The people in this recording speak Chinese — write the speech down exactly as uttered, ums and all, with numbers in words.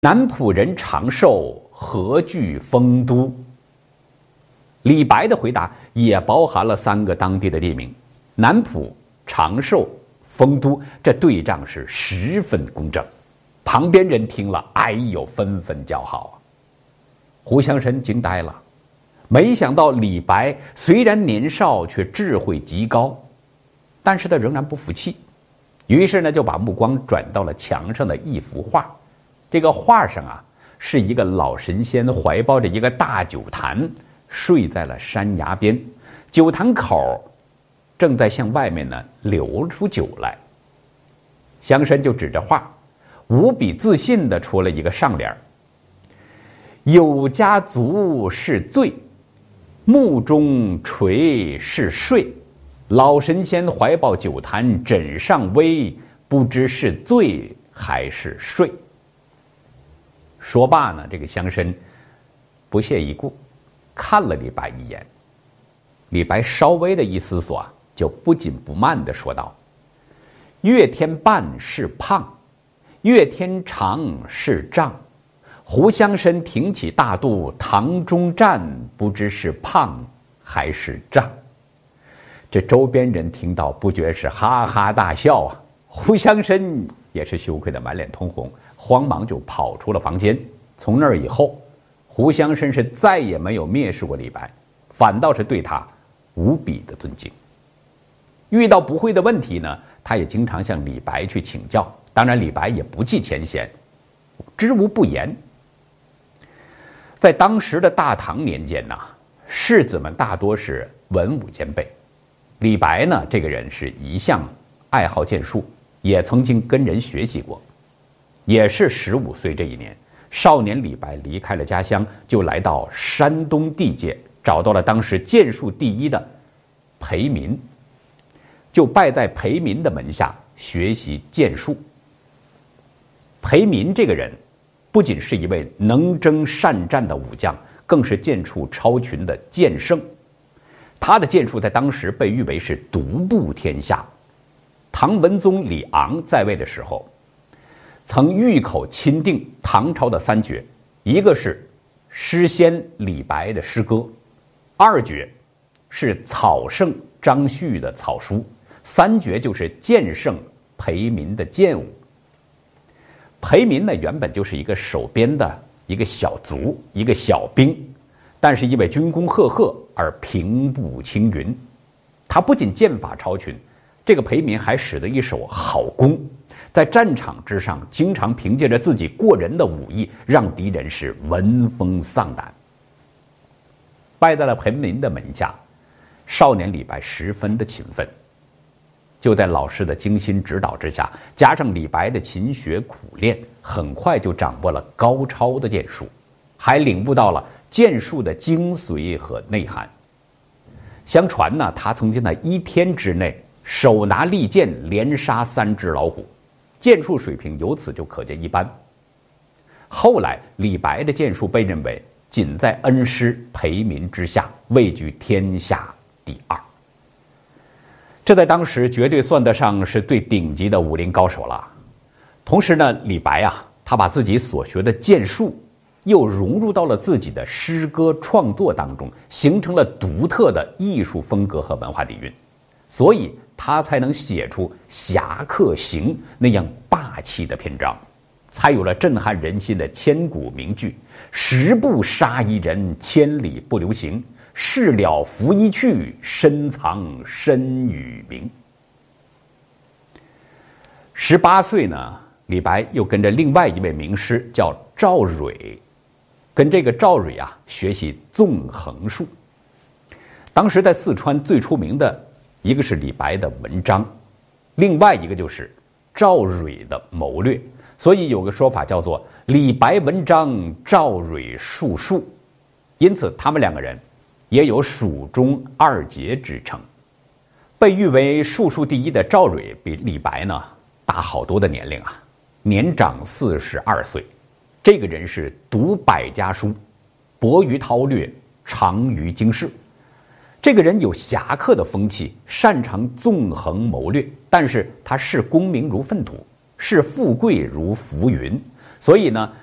南浦人长寿，何惧丰都？李白的回答也包含了三个当地的地名：南浦、长寿、丰都。这对仗是十分工整，旁边人听了，哎呦，纷纷叫好啊！胡乡绅惊呆了，没想到李白虽然年少，却智慧极高，但是他仍然不服气，于是呢，就把目光转到了墙上的一幅画。这个画上啊，是一个老神仙怀抱着一个大酒坛，睡在了山崖边，酒坛口正在向外面呢流出酒来。乡绅就指着画，无比自信地出了一个上联：有家族是醉，目中垂是睡，老神仙怀抱酒坛枕上微，不知是醉还是睡。说罢呢，这个乡绅不屑一顾，看了李白一眼。李白稍微的一思索啊，就不紧不慢地说道：月天半是胖，月天长是丈，胡乡绅挺起大肚堂中站，不知是胖还是胀。这周边人听到不觉是哈哈大笑啊，胡乡绅也是羞愧的满脸通红，慌忙就跑出了房间。从那儿以后，胡乡绅是再也没有蔑视过李白，反倒是对他无比的尊敬。遇到不会的问题呢，他也经常向李白去请教，当然李白也不计前嫌，知无不言。在当时的大唐年间呐，士子们大多是文武兼备。李白呢，这个人是一向爱好剑术，也曾经跟人学习过。也是十五岁这一年，少年李白离开了家乡，就来到山东地界，找到了当时剑术第一的裴民，就拜在裴民的门下学习剑术。裴民这个人不仅是一位能征善战的武将，更是剑术超群的剑圣。他的剑术在当时被誉为是独步天下。唐文宗李昂在位的时候，曾御口钦定唐朝的三绝，一个是诗仙李白的诗歌，二绝是草圣张旭的草书，三绝就是剑圣裴民的剑舞。裴民呢，原本就是一个守边的一个小卒，一个小兵，但是因为军功赫赫而平步青云。他不仅剑法超群，这个裴民还使得一手好功，在战场之上经常凭借着自己过人的武艺，让敌人是闻风丧胆。拜在了裴民的门下，少年李白十分的勤奋，就在老师的精心指导之下，加上李白的勤学苦练，很快就掌握了高超的剑术，还领悟到了剑术的精髓和内涵。相传呢，他曾经在一天之内手拿利剑连杀三只老虎，剑术水平由此就可见一斑。后来李白的剑术被认为仅在恩师裴民之下，位居天下第二。这在当时绝对算得上是最顶级的武林高手了。同时呢，李白啊，他把自己所学的剑术又融入到了自己的诗歌创作当中，形成了独特的艺术风格和文化底蕴，所以他才能写出《侠客行》那样霸气的篇章，才有了震撼人心的千古名句：十步杀一人，千里不留行，事了拂衣去，深藏身与名。十八岁呢，李白又跟着另外一位名师叫赵蕊，跟这个赵蕊啊学习纵横术。当时在四川最出名的一个是李白的文章，另外一个就是赵蕊的谋略，所以有个说法叫做李白文章，赵蕊术数。因此他们两个人也有蜀中二杰之称。被誉为术数第一的赵蕊比李白呢大好多的年龄啊，年长四十二岁。这个人是读百家书，博于韬略，长于经世。这个人有侠客的风气，擅长纵横谋略，但是他视功名如粪土，视富贵如浮云，所以呢，